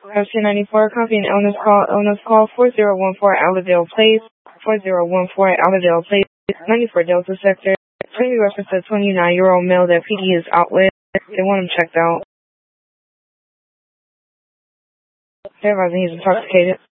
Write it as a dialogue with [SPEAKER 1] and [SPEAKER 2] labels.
[SPEAKER 1] 1094, copy an illness call 4014 Allendale Place, 4014 Allendale Place, 94 Delta Sector. Please reference a 29-year-old male that PD is out with. They want him checked out. They're advising he's intoxicated.